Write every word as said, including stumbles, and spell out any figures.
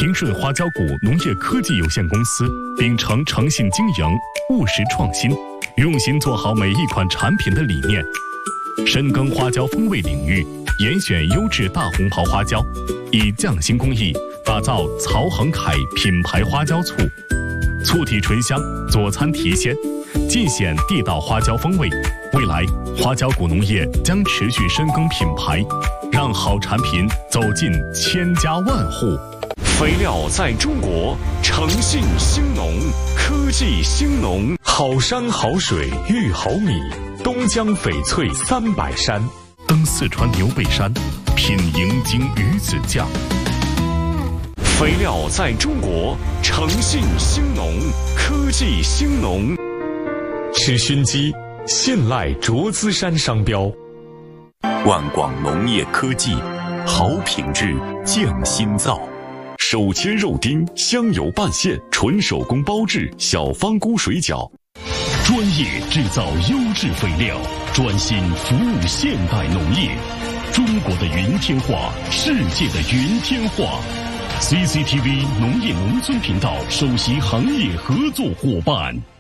平顺花椒谷农业科技有限公司秉承诚信经营、务实创新，用心做好每一款产品的理念。深耕花椒风味领域，严选优质大红袍花椒，以匠心工艺打造曹恒凯品牌花椒醋，醋体醇香，佐餐提鲜，尽显地道花椒风味。未来，花椒谷农业将持续深耕品牌，让好产品走进千家万户。 肥料在中国，诚信兴农，科技兴农，好山好水育好米，东江翡翠三百山， 登四川牛背山，品银京鱼子酱。 肥料在中国，诚信兴农，科技兴农。吃熏鸡，信赖卓资山商标。 万广农业科技，好品质匠心造。 手切肉丁，香油拌馅，纯手工包制小方菇水饺。 专业制造优质肥料，专心服务现代农业。中国的云天化，世界的云天化。C C T V 农业农村频道首席行业合作伙伴。